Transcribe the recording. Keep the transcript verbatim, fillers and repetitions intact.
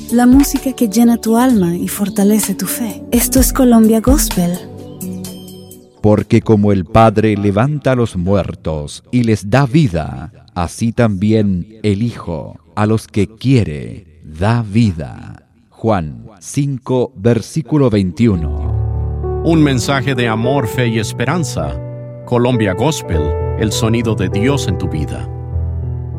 la música que llena tu alma y fortalece tu fe. Esto es Colombia Gospel. Porque como el Padre levanta a los muertos y les da vida, así también el Hijo a los que quiere da vida. Juan cinco, versículo veintiuno. Un mensaje de amor, fe y esperanza. Colombia Gospel, el sonido de Dios en tu vida.